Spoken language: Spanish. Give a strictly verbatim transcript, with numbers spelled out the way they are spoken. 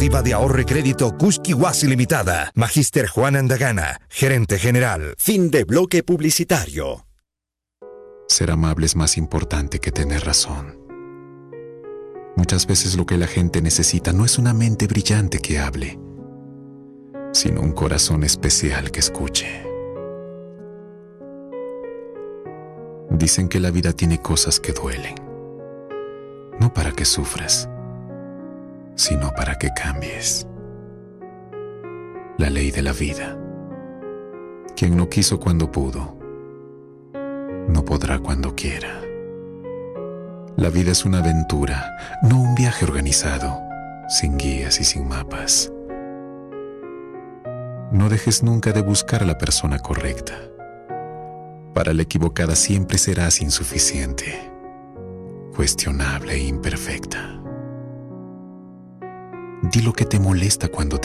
exclusiva de ahorro y crédito Kuski-Wasi Limitada. Magíster Juan Andagana, gerente general. Fin de bloque publicitario. Ser amable es más importante que tener razón. Muchas veces lo que la gente necesita no es una mente brillante que hable, sino un corazón especial que escuche. Dicen que la vida tiene cosas que duelen, no para que sufras, sino para que cambies. La ley de la vida. Quien no quiso cuando pudo, no podrá cuando quiera. La vida es una aventura, no un viaje organizado, sin guías y sin mapas. No dejes nunca de buscar a la persona correcta. Para la equivocada siempre serás insuficiente, cuestionable e imperfecta. Di lo que te molesta cuando te